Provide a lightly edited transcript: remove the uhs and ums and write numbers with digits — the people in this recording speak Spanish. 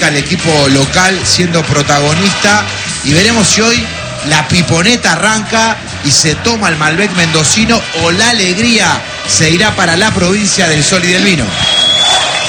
al equipo local siendo protagonista y veremos si hoy la piponeta arranca y se toma el Malbec mendocino o la alegría se irá para la provincia del Sol y del Vino.